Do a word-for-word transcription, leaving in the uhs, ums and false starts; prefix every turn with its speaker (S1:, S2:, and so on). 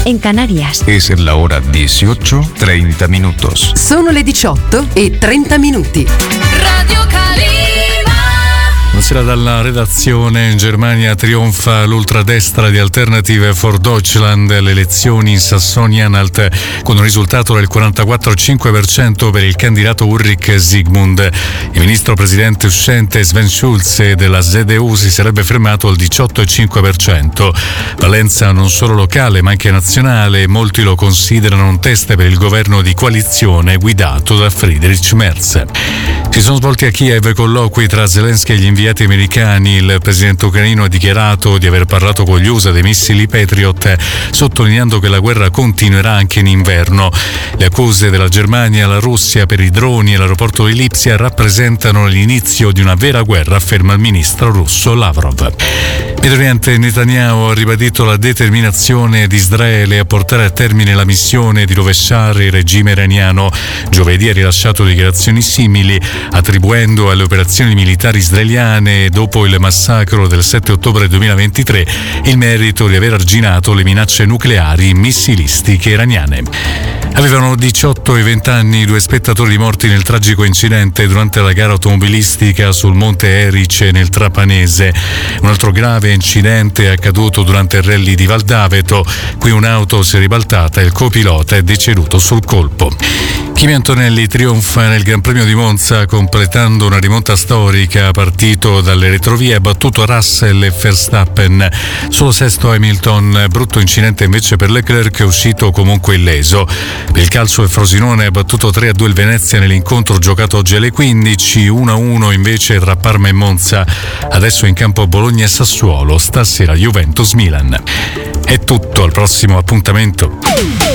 S1: en Canarias.
S2: Es la hora dieciocho, treinta minutos.
S3: Sono le diciotto e trenta minuti.
S4: Radio Calima.
S5: Buonasera dalla redazione. In Germania trionfa l'ultradestra di Alternative for Deutschland alle elezioni in Sassonia-Anhalt con un risultato del quarantaquattro virgola cinque per cento per il candidato Ulrich Zygmunt. Il ministro presidente uscente Sven Schulze della Z D U si sarebbe fermato al diciotto virgola cinque per cento. Valenza non solo locale ma anche nazionale, molti lo considerano un test per il governo di coalizione guidato da Friedrich Merz. Si sono svolti a Kiev colloqui tra Zelensky e gli inviati americani. Il presidente ucraino ha dichiarato di aver parlato con gli U S A dei missili Patriot, sottolineando che la guerra continuerà anche in inverno. Le accuse della Germania alla Russia per i droni e l'aeroporto di Lipsia rappresentano l'inizio di una vera guerra, afferma il ministro russo Lavrov. Medio Oriente, Netanyahu ha ribadito la determinazione di Israele a portare a termine la missione di rovesciare il regime iraniano. Giovedì ha rilasciato dichiarazioni simili, attribuendo alle operazioni militari israeliane dopo il massacro del sette ottobre duemilaventitré il merito di aver arginato le minacce nucleari missilistiche iraniane. Avevano diciotto e venti anni due spettatori morti nel tragico incidente durante la gara automobilistica sul Monte Erice nel Trapanese. Un altro grave incidente è accaduto durante il rally di Valdaveto. Qui un'auto si è ribaltata e il copilota è deceduto sul colpo. Kimi Antonelli trionfa nel Gran Premio di Monza completando una rimonta storica, partito dalle retrovie, ha battuto Russell e Verstappen. Solo sesto Hamilton, brutto incidente invece per Leclerc, è uscito comunque illeso. Per il calcio il Frosinone ha battuto tre a due il Venezia nell'incontro giocato oggi alle quindici, uno a uno invece tra Parma e Monza. Adesso in campo Bologna e Sassuolo, stasera Juventus Milan. È tutto, al prossimo appuntamento.